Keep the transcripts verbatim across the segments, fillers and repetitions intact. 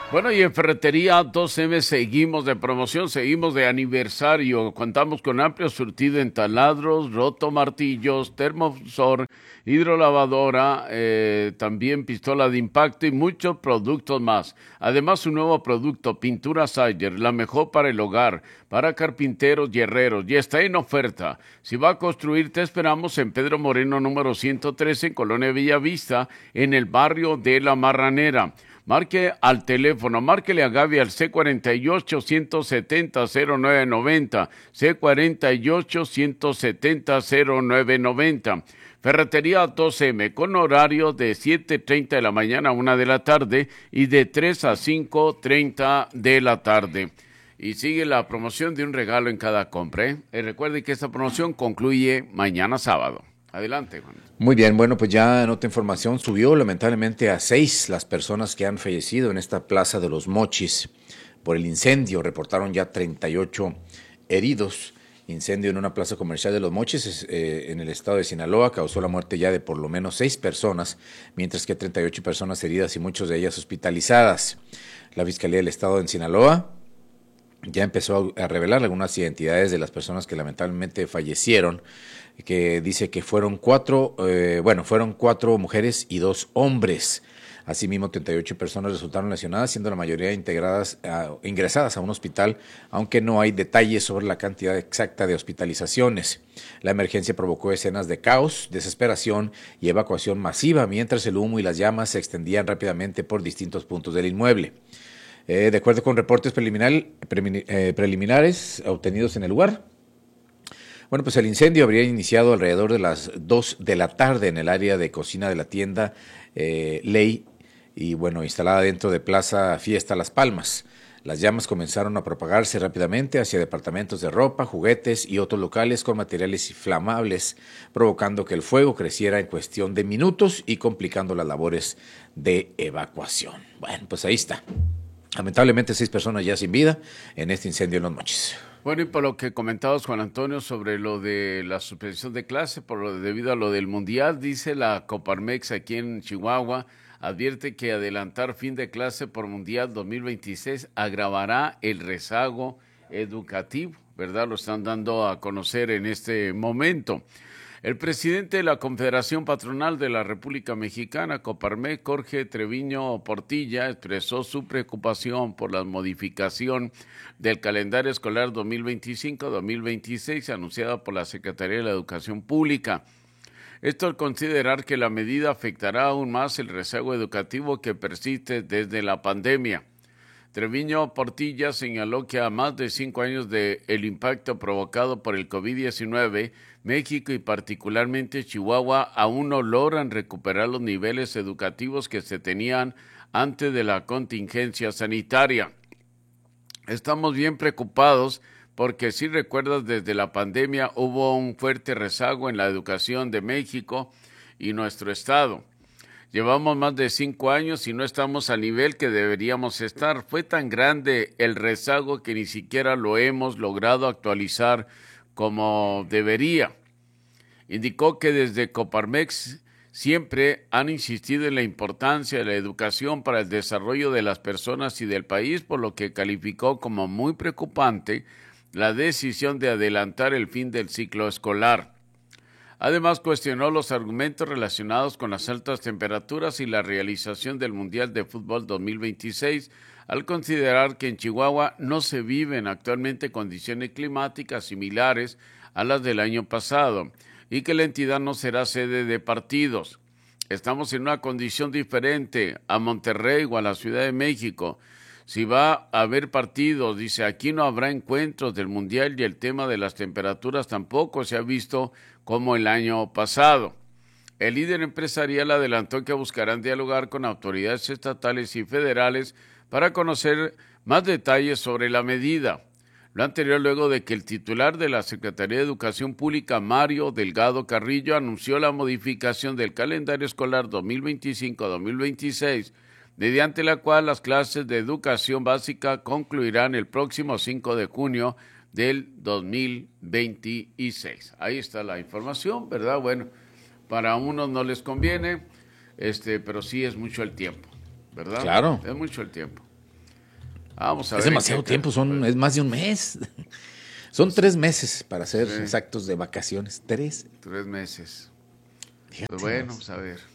Bueno, y en Ferretería dos eme seguimos de promoción, seguimos de aniversario. Contamos con amplio surtido en taladros, rotomartillos, termosor, hidrolavadora, eh, también pistola de impacto y muchos productos más. Además, un nuevo producto, pintura Sayer, la mejor para el hogar, para carpinteros y herreros. Ya está en oferta. Si va a construir, te esperamos en Pedro Moreno, número ciento trece, en Colonia Villavista, en el barrio de La Marranera. Marque al teléfono, márquele a Gaby al ce cuarenta y ocho, ciento setenta, cero nueve noventa, ce cuarenta y ocho, ciento setenta, cero nueve noventa. Ferretería dos eme, con horario de siete treinta de la mañana a una de la tarde y de tres a cinco treinta de la tarde. Y sigue la promoción de un regalo en cada compra, ¿eh? Y recuerde que esta promoción concluye mañana sábado. Adelante, Juan. Muy bien, bueno, pues ya en otra información subió lamentablemente a seis las personas que han fallecido en esta Plaza de los Mochis por el incendio. Reportaron ya treinta y ocho heridos. Incendio en una plaza comercial de Los Mochis eh, en el estado de Sinaloa causó la muerte ya de por lo menos seis personas, mientras que treinta y ocho personas heridas y muchas de ellas hospitalizadas. La Fiscalía del Estado en Sinaloa ya empezó a revelar algunas identidades de las personas que lamentablemente fallecieron, que dice que fueron cuatro, eh, bueno, fueron cuatro mujeres y dos hombres. Asimismo, treinta y ocho personas resultaron lesionadas, siendo la mayoría integradas, uh, ingresadas a un hospital, aunque no hay detalles sobre la cantidad exacta de hospitalizaciones. La emergencia provocó escenas de caos, desesperación y evacuación masiva, mientras el humo y las llamas se extendían rápidamente por distintos puntos del inmueble. Eh, de acuerdo con reportes preliminar, pre, eh, preliminares obtenidos en el lugar, bueno, pues el incendio habría iniciado alrededor de las dos de la tarde en el área de cocina de la tienda eh, Ley y, bueno, instalada dentro de Plaza Fiesta Las Palmas. Las llamas comenzaron a propagarse rápidamente hacia departamentos de ropa, juguetes y otros locales con materiales inflamables, provocando que el fuego creciera en cuestión de minutos y complicando las labores de evacuación. Bueno, pues ahí está. Lamentablemente, seis personas ya sin vida en este incendio en Los Mochis. Bueno, y por lo que comentabas, Juan Antonio, sobre lo de la suspensión de clase, por lo debido a lo del Mundial, dice la Coparmex aquí en Chihuahua, advierte que adelantar fin de clase por Mundial dos mil veintiséis agravará el rezago educativo, ¿verdad? Lo están dando a conocer en este momento. El presidente de la Confederación Patronal de la República Mexicana, Coparmex, Jorge Treviño Portilla, expresó su preocupación por la modificación del calendario escolar dos mil veinticinco dos mil veintiséis anunciada por la Secretaría de la Educación Pública. Esto al considerar que la medida afectará aún más el rezago educativo que persiste desde la pandemia. Treviño Portilla señaló que a más de cinco años del impacto provocado por el COVID diecinueve, México y particularmente Chihuahua aún no logran recuperar los niveles educativos que se tenían antes de la contingencia sanitaria. Estamos bien preocupados porque si recuerdas desde la pandemia hubo un fuerte rezago en la educación de México y nuestro estado. Llevamos más de cinco años y no estamos al nivel que deberíamos estar. Fue tan grande el rezago que ni siquiera lo hemos logrado actualizar como debería. Indicó que desde Coparmex siempre han insistido en la importancia de la educación para el desarrollo de las personas y del país, por lo que calificó como muy preocupante la decisión de adelantar el fin del ciclo escolar. Además, cuestionó los argumentos relacionados con las altas temperaturas y la realización del Mundial de Fútbol dos mil veintiséis, al considerar que en Chihuahua no se viven actualmente condiciones climáticas similares a las del año pasado y que la entidad no será sede de partidos. Estamos en una condición diferente a Monterrey o a la Ciudad de México. Si va a haber partidos, dice, aquí no habrá encuentros del Mundial y el tema de las temperaturas tampoco se ha visto como el año pasado. El líder empresarial adelantó que buscarán dialogar con autoridades estatales y federales para conocer más detalles sobre la medida. Lo anterior luego de que el titular de la Secretaría de Educación Pública, Mario Delgado Carrillo, anunció la modificación del calendario escolar dos mil veinticinco dos mil veintiséis, mediante la cual las clases de educación básica concluirán el próximo cinco de junio del dos mil veintiséis. Ahí está la información, ¿verdad? Bueno, para unos no les conviene, este, pero sí es mucho el tiempo, ¿verdad? Claro. Es mucho el tiempo. Vamos a es ver demasiado qué, tiempo, son, es más de un mes. Son tres meses para ser sí. exactos de vacaciones. Tres. Tres meses. Fíjate pues bueno, vamos a ver.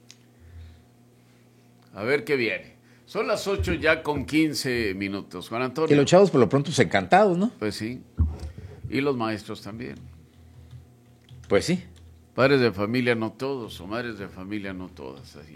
A ver qué viene. Son las ocho ya con quince minutos. Juan Antonio. Que los chavos por lo pronto pues encantados, ¿no? Pues sí. Y los maestros también. Pues sí. Padres de familia no todos, o madres de familia no todas. Así.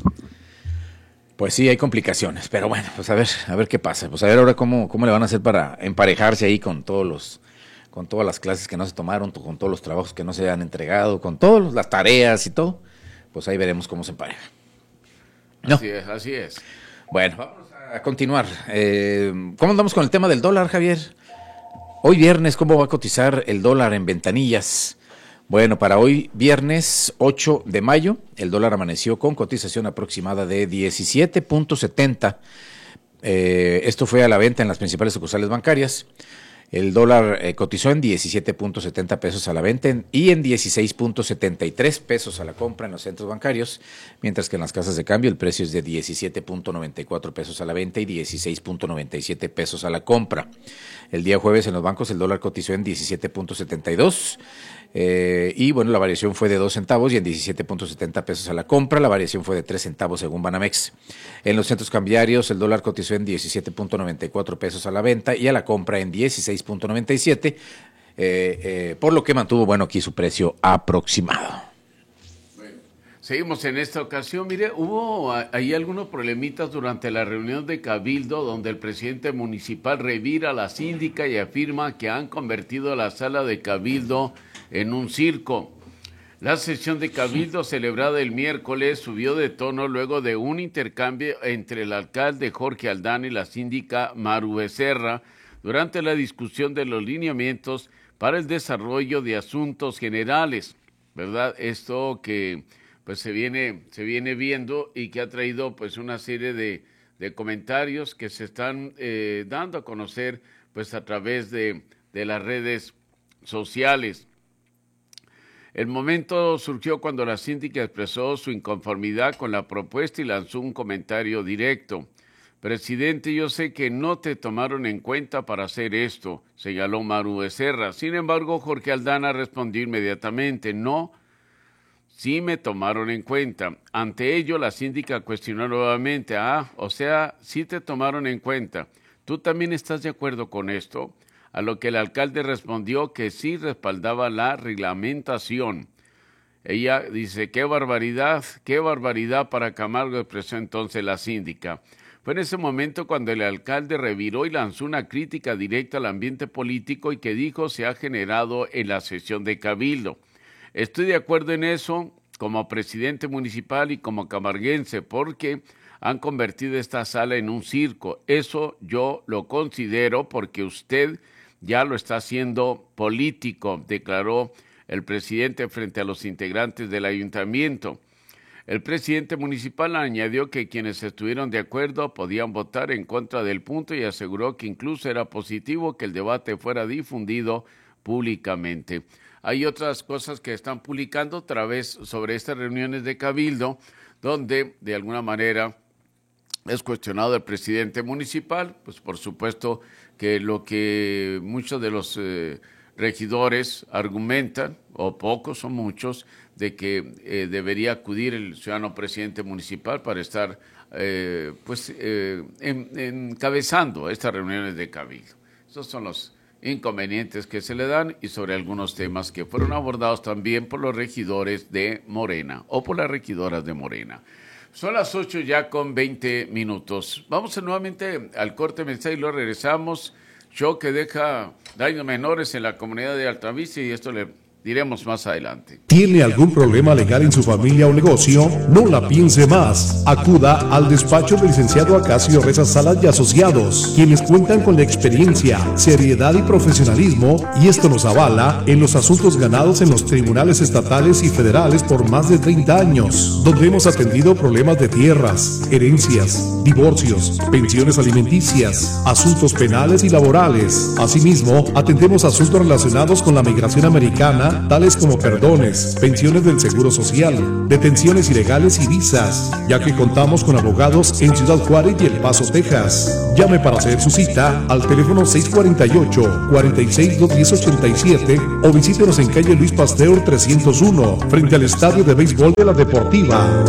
Pues sí, hay complicaciones, pero bueno, pues a ver, a ver qué pasa. Pues a ver ahora cómo, cómo le van a hacer para emparejarse ahí con todos los, con todas las clases que no se tomaron, con todos los trabajos que no se han entregado, con todas las tareas y todo. Pues ahí veremos cómo se empareja. ¿No? Así es, así es. Bueno, vamos a continuar. Eh, ¿Cómo andamos con el tema del dólar, Javier? Hoy viernes, ¿cómo va a cotizar el dólar en ventanillas? Bueno, para hoy, viernes ocho de mayo, el dólar amaneció con cotización aproximada de diecisiete punto setenta. Eh, esto fue a la venta en las principales sucursales bancarias. El dólar eh, cotizó en diecisiete punto setenta pesos a la venta en, y en dieciséis punto setenta y tres pesos a la compra en los centros bancarios, mientras que en las casas de cambio el precio es de diecisiete punto noventa y cuatro pesos a la venta y dieciséis punto noventa y siete pesos a la compra. El día jueves en los bancos el dólar cotizó en diecisiete punto setenta y dos eh, y bueno, la variación fue de dos centavos y en diecisiete punto setenta pesos a la compra, la variación fue de tres centavos según Banamex. En los centros cambiarios el dólar cotizó en diecisiete punto noventa y cuatro pesos a la venta y a la compra en dieciséis punto noventa y siete, eh, eh, por lo que mantuvo bueno aquí su precio aproximado. Bueno, seguimos en esta ocasión. Mire, hubo ahí algunos problemitas durante la reunión de Cabildo donde el presidente municipal revira a la síndica y afirma que han convertido la sala de Cabildo en un circo. La sesión de Cabildo celebrada el miércoles subió de tono luego de un intercambio entre el alcalde Jorge Aldana y la síndica Maru Becerra durante la discusión de los lineamientos para el desarrollo de asuntos generales, ¿verdad? Esto que pues se viene, se viene viendo y que ha traído pues una serie de, de comentarios que se están eh, dando a conocer pues a través de, de las redes sociales. El momento surgió cuando la síndica expresó su inconformidad con la propuesta y lanzó un comentario directo. Presidente, yo sé que no te tomaron en cuenta para hacer esto, señaló Maru Becerra. Sin embargo, Jorge Aldana respondió inmediatamente, no, sí me tomaron en cuenta. Ante ello, la síndica cuestionó nuevamente, ah, o sea, sí te tomaron en cuenta. ¿Tú también estás de acuerdo con esto? A lo que el alcalde respondió que sí respaldaba la reglamentación. Ella dice, qué barbaridad, qué barbaridad para Camargo, expresó entonces la síndica. Fue en ese momento cuando el alcalde reviró y lanzó una crítica directa al ambiente político y que dijo se ha generado en la sesión de Cabildo. Estoy de acuerdo en eso como presidente municipal y como camarguense porque han convertido esta sala en un circo. Eso yo lo considero porque usted ya lo está haciendo político, declaró el presidente frente a los integrantes del ayuntamiento. El presidente municipal añadió que quienes estuvieron de acuerdo podían votar en contra del punto y aseguró que incluso era positivo que el debate fuera difundido públicamente. Hay otras cosas que están publicando a través sobre estas reuniones de Cabildo, donde de alguna manera es cuestionado el presidente municipal, pues por supuesto que lo que muchos de los eh, regidores argumentan, o pocos o muchos, de que eh, debería acudir el ciudadano presidente municipal para estar eh, pues eh, en, encabezando estas reuniones de Cabildo. Esos son los inconvenientes que se le dan y sobre algunos temas que fueron abordados también por los regidores de Morena o por las regidoras de Morena. Son las ocho ya con veinte minutos. Vamos nuevamente al corte mensaje y luego regresamos. Show que deja daños menores en la comunidad de Altavista y esto le diremos más adelante. ¿Tiene algún problema legal en su familia o negocio? No la piense más. Acuda al despacho del licenciado Acacio Reza Salas y Asociados, quienes cuentan con la experiencia, seriedad y profesionalismo, y esto nos avala en los asuntos ganados en los tribunales estatales y federales por más de treinta años, donde hemos atendido problemas de tierras, herencias, divorcios, pensiones alimenticias, asuntos penales y laborales. Asimismo, atendemos asuntos relacionados con la migración americana Justicia, tales como perdones, pensiones del Seguro Social, detenciones ilegales y visas, ya que contamos con abogados en Ciudad Juárez y El Paso, Texas. Llame para hacer su cita al teléfono seis cuatro ocho, cuatro seis, dos uno cero, ocho siete o visítenos en calle Luis Pasteur trescientos uno, frente al Estadio de Béisbol de la Deportiva.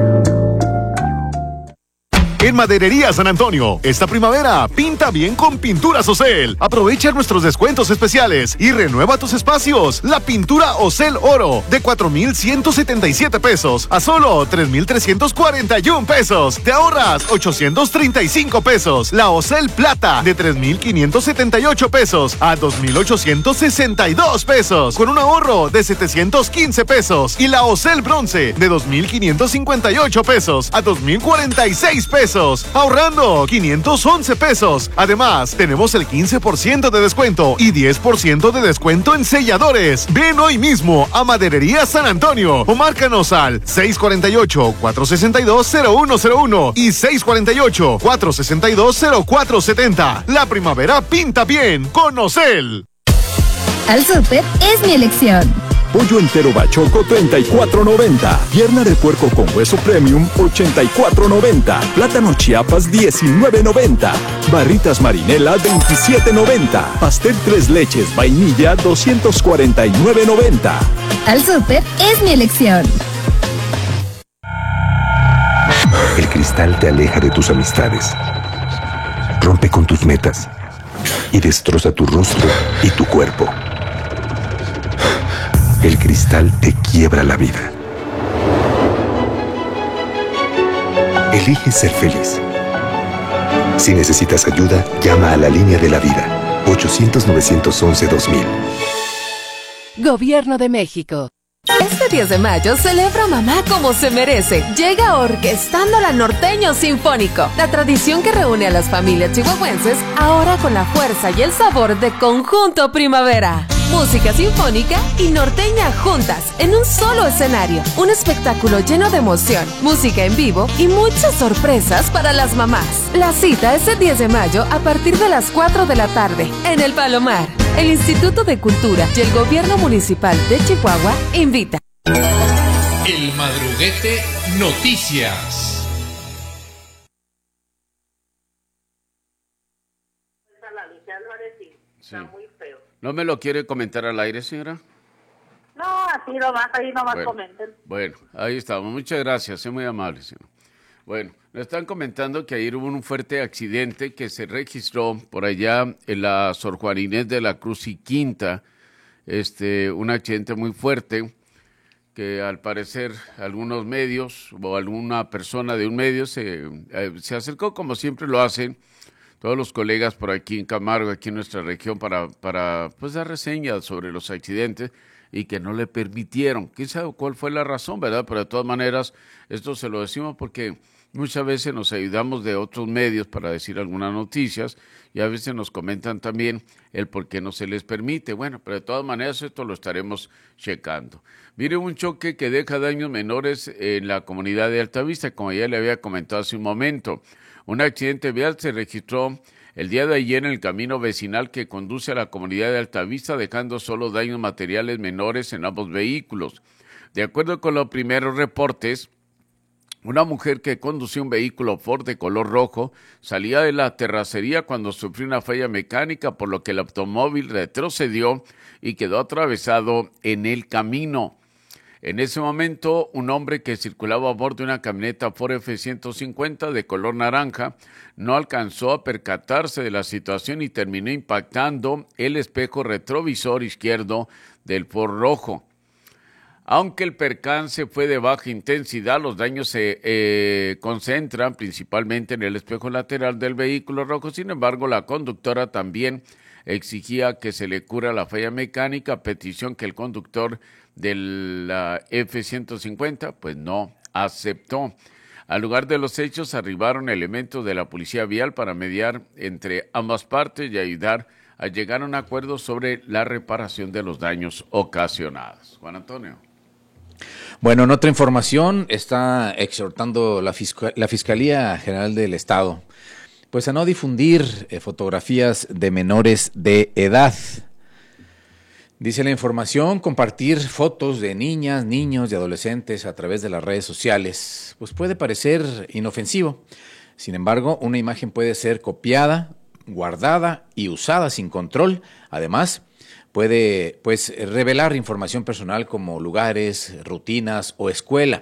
En Maderería San Antonio, esta primavera, pinta bien con Pinturas Ocel. Aprovecha nuestros descuentos especiales y renueva tus espacios. La pintura Ocel Oro, de cuatro mil ciento setenta y siete pesos a solo tres mil trescientos cuarenta y uno pesos. Te ahorras ochocientos treinta y cinco pesos. La Ocel Plata, de tres mil quinientos setenta y ocho pesos a dos mil ochocientos sesenta y dos pesos, con un ahorro de setecientos quince pesos. Y la Ocel Bronce, de dos mil quinientos cincuenta y ocho pesos a dos mil cuarenta y seis pesos. Ahorrando quinientos once pesos. Además, tenemos el quince por ciento de descuento y diez por ciento de descuento en selladores. Ven hoy mismo a Maderería San Antonio o márcanos al seis cuatro ocho, cuatro seis dos, cero uno cero uno y seis cuatro ocho, cuatro seis dos, cero cuatro siete cero. La primavera pinta bien con Ocel. Al súper es mi elección. Pollo entero bachoco treinta y cuatro noventa. Pierna de puerco con hueso premium ochenta y cuatro noventa. Plátano Chiapas diecinueve noventa. Barritas Marinela veintisiete noventa. Pastel tres leches vainilla doscientos cuarenta y nueve noventa. Al súper es mi elección. El cristal te aleja de tus amistades, rompe con tus metas y destroza tu rostro y tu cuerpo. El cristal te quiebra la vida. Elige ser feliz. Si necesitas ayuda, llama a la línea de la vida. ochocientos, novecientos once, dos mil. Gobierno de México. Este diez de mayo celebra a mamá como se merece. Llega Orquestando la Norteño Sinfónico, la tradición que reúne a las familias chihuahuenses, ahora con la fuerza y el sabor de Conjunto Primavera. Música sinfónica y norteña juntas en un solo escenario. Un espectáculo lleno de emoción, música en vivo y muchas sorpresas para las mamás. La cita es el diez de mayo a partir de las cuatro de la tarde en El Palomar. El Instituto de Cultura y el Gobierno Municipal de Chihuahua invita. El Madruguete Noticias. Sí. ¿No me lo quiere comentar al aire, señora? No, así nomás, ahí nomás bueno, comenten. Bueno, ahí estamos. Muchas gracias, es muy amable, señor. Bueno, nos están comentando que ayer hubo un fuerte accidente que se registró por allá en la Sor Juan Inés de la Cruz y Quinta. Este, un accidente muy fuerte que al parecer algunos medios o alguna persona de un medio se, eh, se acercó, como siempre lo hacen todos los colegas por aquí en Camargo, aquí en nuestra región, para, para pues dar reseñas sobre los accidentes y que no le permitieron. ¿Quién sabe cuál fue la razón, verdad? Pero de todas maneras, esto se lo decimos porque muchas veces nos ayudamos de otros medios para decir algunas noticias y a veces nos comentan también el por qué no se les permite. Bueno, pero de todas maneras esto lo estaremos checando. Mire, un choque que deja daños menores en la comunidad de Altavista, como ya le había comentado hace un momento. Un accidente vial se registró el día de ayer en el camino vecinal que conduce a la comunidad de Altavista, dejando solo daños materiales menores en ambos vehículos. De acuerdo con los primeros reportes, una mujer que conducía un vehículo Ford de color rojo salía de la terracería cuando sufrió una falla mecánica, por lo que el automóvil retrocedió y quedó atravesado en el camino. En ese momento, un hombre que circulaba a bordo de una camioneta Ford F ciento cincuenta de color naranja no alcanzó a percatarse de la situación y terminó impactando el espejo retrovisor izquierdo del Ford rojo. Aunque el percance fue de baja intensidad, los daños se eh, concentran principalmente en el espejo lateral del vehículo rojo. Sin embargo, la conductora también exigía que se le cubra la falla mecánica, petición que el conductor de la F ciento cincuenta pues no aceptó. Al lugar de los hechos arribaron elementos de la policía vial para mediar entre ambas partes y ayudar a llegar a un acuerdo sobre la reparación de los daños ocasionados. Juan Antonio. Bueno, en otra información está exhortando la, Fiscal- la Fiscalía General del Estado pues a no difundir eh, fotografías de menores de edad. Dice la información, compartir fotos de niñas, niños y adolescentes a través de las redes sociales, pues puede parecer inofensivo. Sin embargo, una imagen puede ser copiada, guardada y usada sin control. Además, puede pues revelar información personal como lugares, rutinas o escuela.